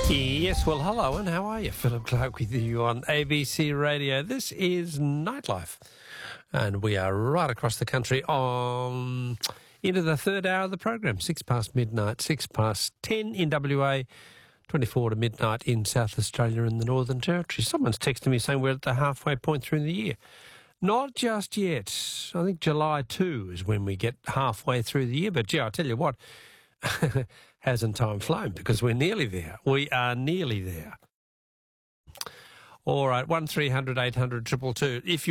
Yes, well, hello, and how are you? Philip Clark with you on ABC Radio. This is Nightlife, and we are right across the country on into the third hour of the program, 6 past midnight, 6 past 10 in WA, 24 to midnight in South Australia and the Northern Territory. Someone's texting me saying we're at the halfway point through the year. Not just yet. I think July 2 is when we get halfway through the year, but yeah, I'll tell you what, hasn't time flown because we're nearly there. We are nearly there. All right, 1300 800 222. If